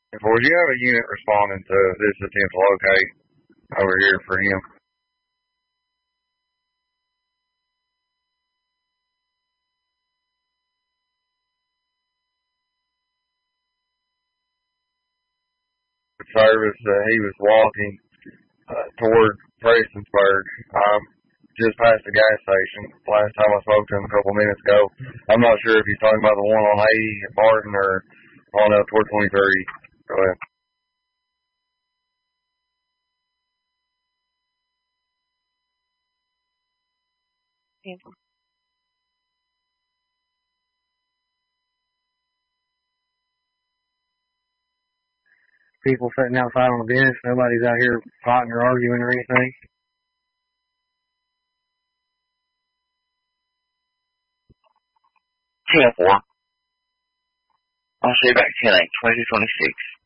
Would you have a unit responding to this attempt to locate over here for him? Service, he was walking toward Prestonsburg, just past the gas station. Last time I spoke to him a couple minutes ago. I'm not sure if he's talking about the one on 80 at Barton or on up toward 23. Go ahead. People sitting outside on the bench. Nobody's out here fighting or arguing or anything. 10-4. I'll say back 10-8, 22-26.